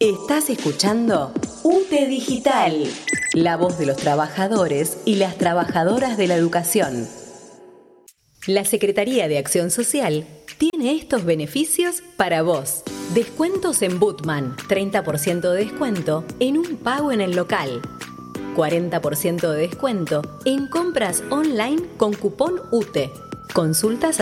Estás escuchando UTE Digital, la voz de los trabajadores y las trabajadoras de la educación. La Secretaría de Acción Social tiene estos beneficios para vos. Descuentos en Butman, 30% de descuento en un pago en el local. 40% de descuento en compras online con cupón UTE. Consultas